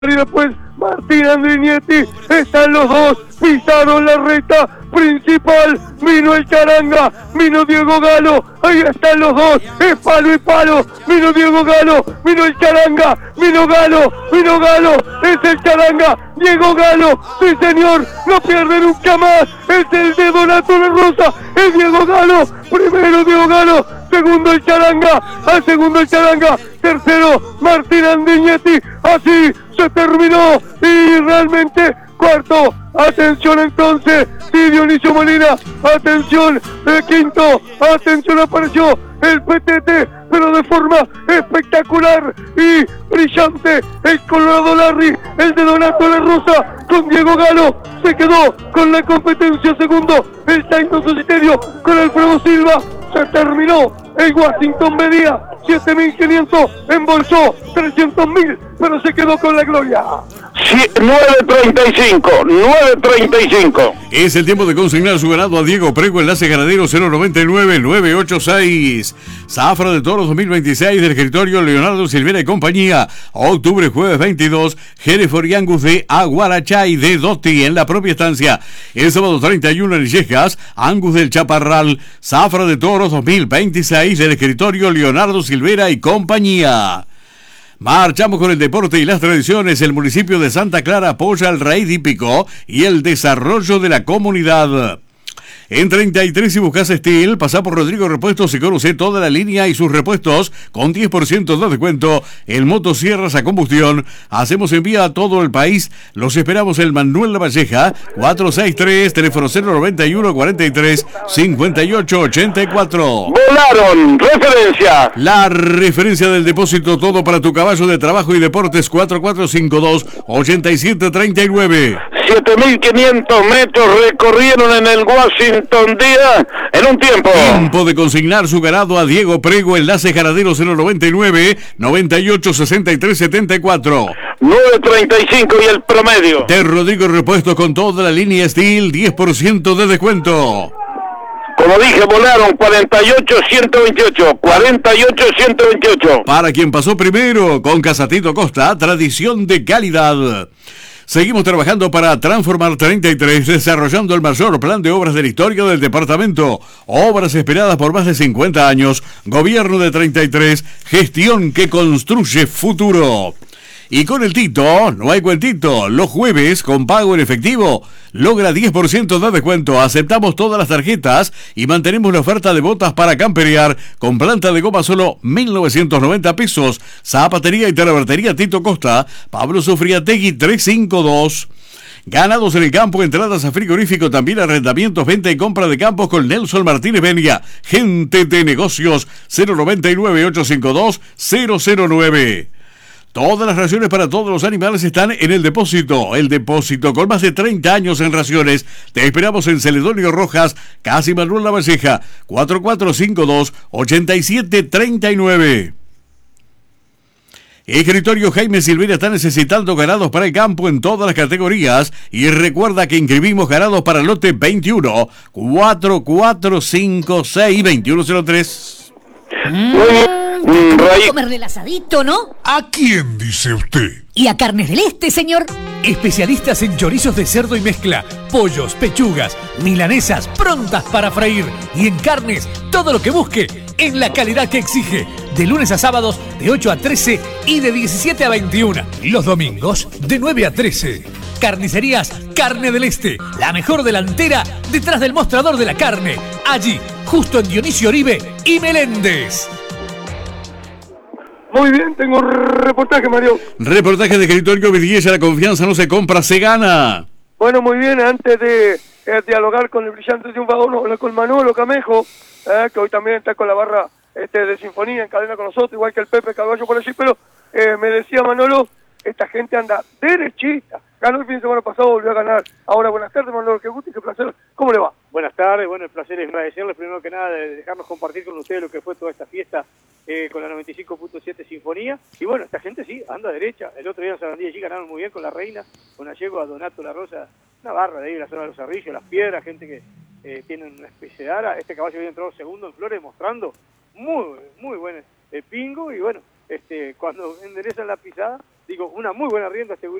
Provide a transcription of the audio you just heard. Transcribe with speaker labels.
Speaker 1: y después Martín Andrinietti, están los dos, pisaron la recta principal, vino el Charanga, vino Diego Galo, ahí están los dos, es palo y palo, vino Diego Galo, vino el Charanga, vino Galo, es el Charanga, Diego Galo, sí señor, no pierde nunca más, es el de Donato La Rosa, es Diego Galo, primero Diego Galo, segundo el Charanga, al segundo el Charanga, tercero Martín Andrinietti, así se terminó y realmente cuarto, atención entonces, sí Dionisio Molina, atención, quinto, atención apareció el PTT, pero de forma espectacular y brillante, el Colorado Larry, el de Donato La Rosa, con Diego Galo, se quedó con la competencia segundo, el Taito Susiterio con Alfredo Silva, se terminó el Washington Medía, 7.500, embolsó 300.000, pero se quedó con la gloria.
Speaker 2: 9.35.
Speaker 3: Es el tiempo de consignar su ganado a Diego Prego, enlace ganadero 099-986. Zafra de Toros 2026 del escritorio Leonardo Silvera y compañía. Octubre, jueves 22, Hereford y Angus de Aguarachay de Dotti en la propia estancia. El sábado 31 en Illescas, Angus del Chaparral. Zafra de Toros 2026 del escritorio Leonardo Silvera y compañía. Marchamos con el deporte y las tradiciones. El municipio de Santa Clara apoya al raíz hípico y el desarrollo de la comunidad. En 33 y buscas Steel, pasá por Rodrigo Repuestos y conoce toda la línea y sus repuestos con 10% de descuento en motosierras a combustión. Hacemos envía a todo el país. Los esperamos en Manuel Lavalleja, 463, teléfono 091 43 58 84.
Speaker 2: Volaron, referencia.
Speaker 3: La referencia del depósito, todo para tu caballo de trabajo y deportes, 4452 8739.
Speaker 2: 7.500 metros recorrieron en el Washington día en un tiempo.
Speaker 3: Tiempo de consignar su ganado a Diego Prego, enlace ganadero 099 98 63 74.
Speaker 2: 9.35 y el promedio.
Speaker 3: De Rodrigo Repuestos con toda la línea Steel, 10% de descuento.
Speaker 2: Como dije, volaron 48-128. 48-128.
Speaker 3: Para quien pasó primero, con Casatito Costa, tradición de calidad. Seguimos trabajando para transformar 33, desarrollando el mayor plan de obras de la historia del departamento. Obras esperadas por más de 50 años. Gobierno de 33, gestión que construye futuro. Y con el Tito, no hay cuentito. Los jueves, con pago en efectivo, logra 10% de descuento. Aceptamos todas las tarjetas y mantenemos la oferta de botas para camperear con planta de goma solo 1.990 pesos. Zapatería y televertería Tito Costa, Pablo Sofriategui 352. Ganados en el campo, entradas a frigorífico, también arrendamientos, venta y compra de campos con Nelson Martínez Benia. Gente de negocios, 099-852-009. Todas las raciones para todos los animales están en el depósito. El depósito con más de 30 años en raciones. Te esperamos en Celedonio Rojas, casi Manuel Lavalleja, 4452-8739. Escritorio Jaime Silvera está necesitando ganados para el campo en todas las categorías. Y recuerda que inscribimos ganados para el lote 21, 4456 2103.
Speaker 4: Comer el asadito, ¿no?
Speaker 5: ¿A quién dice usted?
Speaker 4: Y a Carnes del Este, señor.
Speaker 5: Especialistas en chorizos de cerdo y mezcla, pollos, pechugas, milanesas prontas para freír. Y en carnes, todo lo que busque en la calidad que exige. De lunes a sábados, de 8 a 13 y de 17 a 21. Los domingos, de 9 a 13. Carnicerías Carne del Este, la mejor delantera detrás del mostrador de la carne. Allí, justo en Dionisio Oribe y Meléndez.
Speaker 1: Muy bien, tengo reportaje, Mario.
Speaker 3: Reportaje de escritorio Vidriesa, la confianza no se compra, se gana.
Speaker 1: Bueno, muy bien, antes de dialogar con el brillante triunfador, hablar con Manolo Camejo, que hoy también está con la barra de Sinfonía en cadena con nosotros, igual que el Pepe Caballo por allí, pero me decía Manolo, esta gente anda derechita. Ganó el fin de semana pasado, volvió a ganar. Ahora, buenas tardes, Manolo, qué gusto y qué placer. ¿Cómo le va?
Speaker 6: Buenas tardes, bueno, el placer es agradecerles primero que nada de dejarnos compartir con ustedes lo que fue toda esta fiesta con la 95.7 Sinfonía. Y bueno, esta gente sí, anda derecha. El otro día en Sarandí allí ganaron muy bien con la Reina, con la yegua Donato La Rosa, una barra de ahí, la zona de los Cerrillos, las Piedras, gente que tiene una especie de ara. Este caballo había entrado segundo en Flores mostrando muy buen pingo y bueno, cuando enderezan la pisada, digo, una muy buena rienda